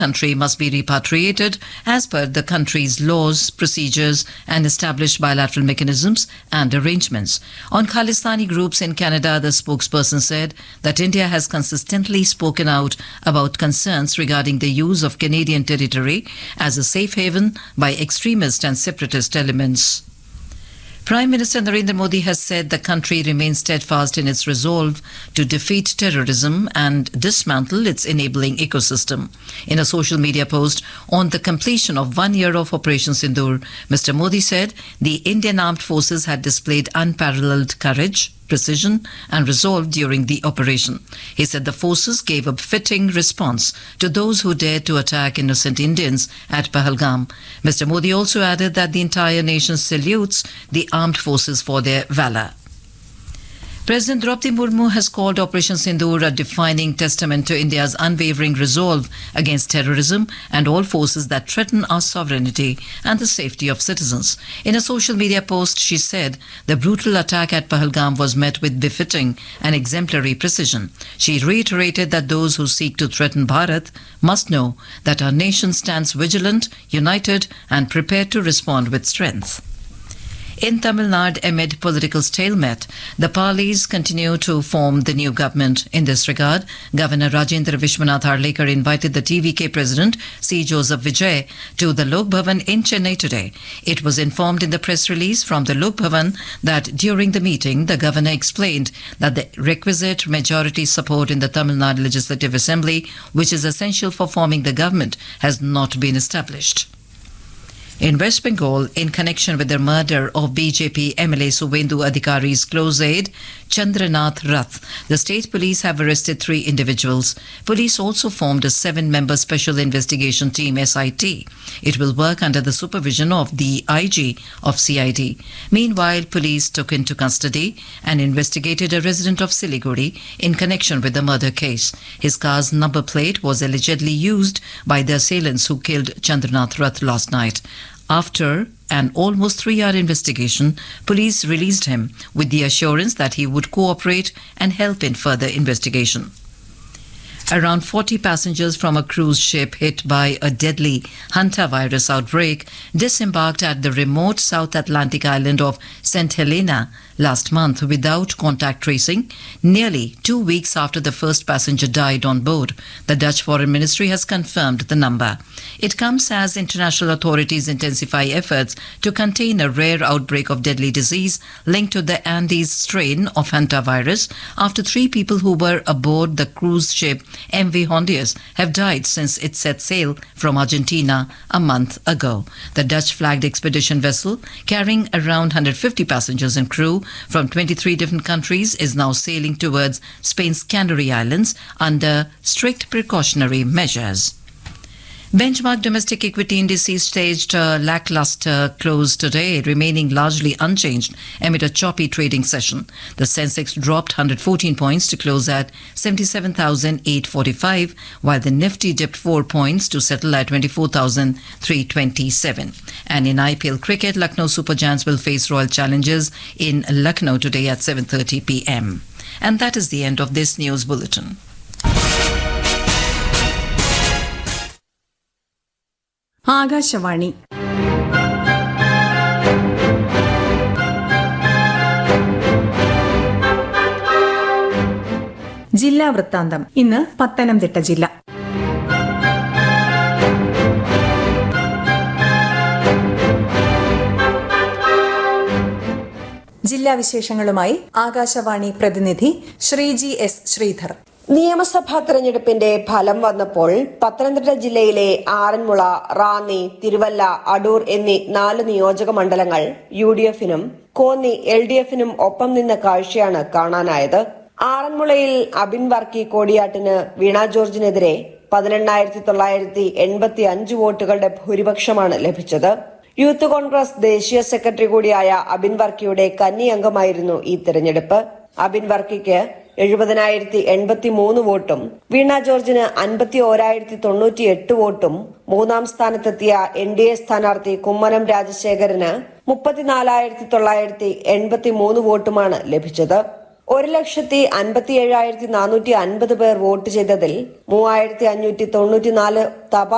country must be repatriated as per the country's laws, procedures, and established bilateral mechanisms and arrangements. On Khalistani groups in Canada, the spokesperson said that India has consistently spoken out about concerns regarding the use of Canadian territory as a safe haven by extremist and separatist elements. Prime Minister Narendra Modi has said the country remains steadfast in its resolve to defeat terrorism and dismantle its enabling ecosystem. In a social media post on the completion of 1 year of Operation Sindoor, Mr. Modi said the Indian Armed Forces had displayed unparalleled courage, precision and resolve during the operation. He said the forces gave a fitting response to those who dared to attack innocent Indians at Pahalgam. Mr. Modi also added that the entire nation salutes the armed forces for their valor. President Draupadi Murmu has called Operation Sindoor a defining testament to India's unwavering resolve against terrorism and all forces that threaten our sovereignty and the safety of citizens. In a social media post, she said the brutal attack at Pahalgam was met with befitting and exemplary precision. She reiterated that those who seek to threaten Bharat must know that our nation stands vigilant, united and prepared to respond with strength. In Tamil Nadu, amid political stalemate, the parleys continue to form the new government. In this regard, Governor Rajendra Vishwanath Harlekar invited the TVK President C. Joseph Vijay to the Lok Bhavan in Chennai today. It was informed in the press release from the Lok Bhavan that during the meeting, the Governor explained that the requisite majority support in the Tamil Nadu Legislative Assembly, which is essential for forming the government, has not been established. In West Bengal, in connection with the murder of BJP MLA Suvendu Adhikari's close aide, Chandranath Rath, the state police have arrested 3 individuals. Police also formed a 7-member special investigation team, SIT. It will work under the supervision of the IG of CID. Meanwhile, police took into custody and investigated a resident of Siliguri in connection with the murder case. His car's number plate was allegedly used by the assailants who killed Chandranath Rath last night. After an almost 3-hour investigation, police released him with the assurance that he would cooperate and help in further investigation. Around 40 passengers from a cruise ship hit by a deadly hantavirus outbreak disembarked at the remote South Atlantic island of St. Helena last month without contact tracing, nearly 2 weeks after the first passenger died on board. The Dutch Foreign Ministry has confirmed the number. It comes as international authorities intensify efforts to contain a rare outbreak of deadly disease linked to the Andes strain of hantavirus after 3 people who were aboard the cruise ship MV Hondius have died since it set sail from Argentina a month ago. The Dutch-flagged expedition vessel, carrying around 150 passengers and crew from 23 different countries, is now sailing towards Spain's Canary Islands under strict precautionary measures. Benchmark domestic equity indices staged a lackluster close today, remaining largely unchanged amid a choppy trading session. The Sensex dropped 114 points to close at 77,845, while the Nifty dipped 4 points to settle at 24,327. And in IPL cricket, Lucknow Super Giants will face Royal Challengers in Lucknow today at 7:30 p.m. And that is the end of this news bulletin. Akashvani ജില്ലാ വൃത്താന്തം. ഇന്ന് പത്തനംതിട്ട ജില്ല. ജില്ലാ വിശേഷങ്ങളുമായി ആകാശവാണി പ്രതിനിധി Sreeji S Sridhar. നിയമസഭാ തെരഞ്ഞെടുപ്പിന്റെ ഫലം വന്നപ്പോൾ പത്തനംതിട്ട ജില്ലയിലെ ആറന്മുള, റാന്നി, തിരുവല്ല, അടൂർ എന്നീ 4 നിയോജക മണ്ഡലങ്ങൾ UDF-നും കോന്നി LDF-നും ഒപ്പം നിന്ന കാഴ്ചയാണ് കാണാനായത്. ആറന്മുളയിൽ അബിൻ വർക്കി കോടിയാട്ടിന് വീണ ജോർജിനെതിരെ 18,985 വോട്ടുകളുടെ ഭൂരിപക്ഷമാണ് ലഭിച്ചത്. യൂത്ത് കോൺഗ്രസ് ദേശീയ സെക്രട്ടറി കൂടിയായ അബിൻ വർക്കിയുടെ കന്നി അംഗമായിരുന്നു ഈ തെരഞ്ഞെടുപ്പ്. അബിൻ വർക്കിക്ക് 70,083 വോട്ടും വീണ ജോർജിന് 51,098 വോട്ടും മൂന്നാം സ്ഥാനത്തെത്തിയ NDA സ്ഥാനാർത്ഥി കുമ്മനം രാജശേഖരന് 34,983 വോട്ടുമാണ് ലഭിച്ചത്. 1,57,450 പേർ വോട്ട് ചെയ്തതിൽ 3,594 തപാൽ